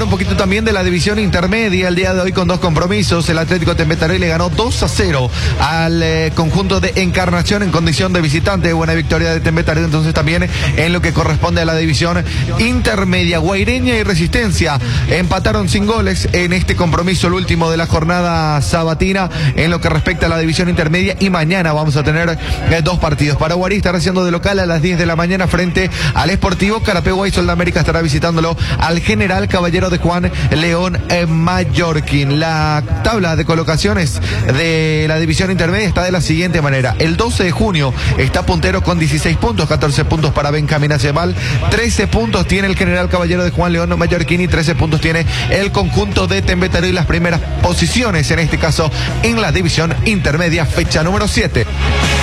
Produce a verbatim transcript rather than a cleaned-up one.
hablar un poquito también de la división intermedia el día de hoy con dos compromisos. El Atlético Tembetaré le ganó dos a cero al eh, conjunto de Encarnación en condición de visitante. Buena victoria de Tembetaré, entonces también en lo que corresponde a la división intermedia. Guaireña y Resistencia empataron sin goles en este compromiso, el último de la jornada sabatina en lo que respecta a la división intermedia, y mañana vamos a tener eh, dos partidos. Paraguarí estará haciendo de local a las diez de la mañana frente al Sportivo Carapegua, y Sol de América estará visitándolo al General Caballero de Juan León eh, Mallorquín. La tabla de colocaciones de la división intermedia está de la siguiente manera: el doce de junio está puntero con dieciséis puntos, catorce puntos para Benjamín Acemal, trece puntos tiene el General Caballero de Juan León Mallorquín y trece puntos tiene el conjunto de Tembetaré, y las primeras posiciones en este caso en la división intermedia, fecha número siete.